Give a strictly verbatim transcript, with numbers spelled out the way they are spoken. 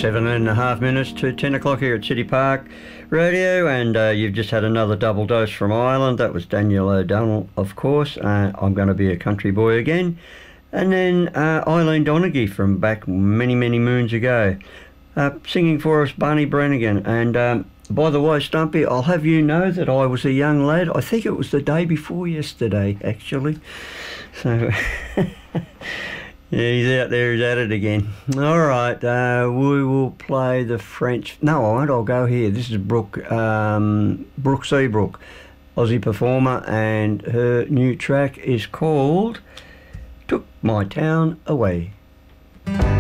Seven and a half minutes to ten o'clock here at City Park Radio, and uh, you've just had another double dose from Ireland. That was Daniel O'Donnell, of course. Uh, I'm going to be a country boy again. And then uh, Eileen Donaghy from back many, many moons ago, uh, singing for us Barney Brannigan. And um, by the way, Stumpy, I'll have you know that I was a young lad. I think it was the day before yesterday, actually. So... Yeah, he's out there, he's at it again. All right, uh, we will play the French... No, I won't, I'll go here. This is Brooke, um, Brooke Seabrook, Aussie performer, and her new track is called Took My Town Away.